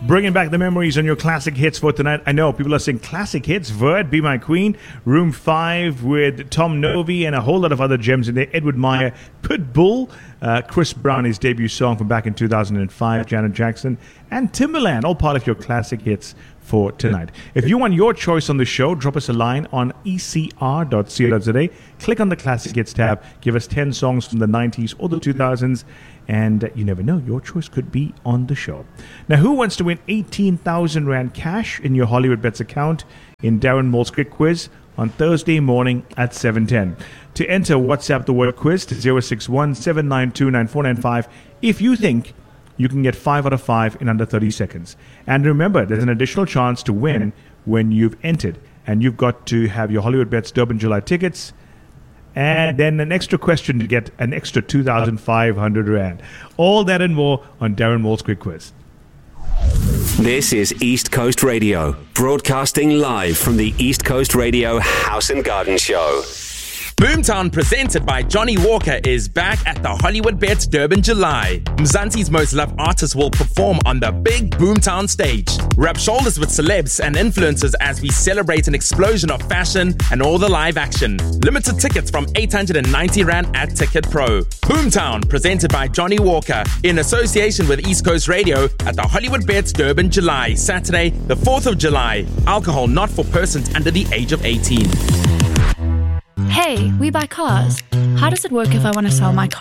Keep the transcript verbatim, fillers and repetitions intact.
Bringing back the memories on your classic hits for tonight. I know people are saying classic hits. Vert, Be My Queen, Room five with Tom Novi, and a whole lot of other gems in there. Edward Meyer, Pitbull, uh, Chris Brown, his debut song from back in two thousand five, Janet Jackson, and Timberland, all part of your classic hits for tonight. If you want your choice on the show, drop us a line on e c r dot co dot z a. Click on the Classic Hits tab. Give us ten songs from the nineties or the two thousands. And uh, you never know, your choice could be on the show. Now, who wants to win eighteen thousand Rand cash in your Hollywood Bets account in Darren Moore's Quick Quiz on Thursday morning at seven ten? To enter, WhatsApp the word quiz to zero six one, seven nine two, nine four nine five if you think you can get five out of five in under thirty seconds. And remember, there's an additional chance to win when you've entered. And you've got to have your Hollywood Bets Durban July tickets, and then an extra question to get an extra two thousand five hundred Rand. All that and more on Darren Moore's Quick Quiz. This is East Coast Radio, broadcasting live from the East Coast Radio House and Garden Show. Boomtown, presented by Johnny Walker, is back at the Hollywood Bets Durban July. Mzansi's most loved artists will perform on the big Boomtown stage. Rub shoulders with celebs and influencers as we celebrate an explosion of fashion and all the live action. Limited tickets from eight hundred ninety Rand at Ticket Pro. Boomtown, presented by Johnny Walker, in association with East Coast Radio at the Hollywood Bets Durban July, Saturday, the fourth of July. Alcohol not for persons under the age of eighteen. Hey, we buy cars. How does it work if I want to sell my car?